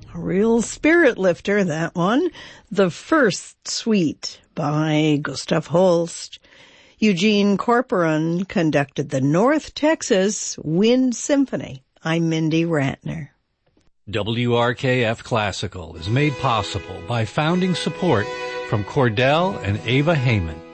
A real spirit lifter, that one. The First Suite by Gustav Holst. Eugene Corporon conducted the North Texas Wind Symphony. I'm Mindy Ratner. WRKF Classical is made possible by founding support from Cordell and Ava Heyman.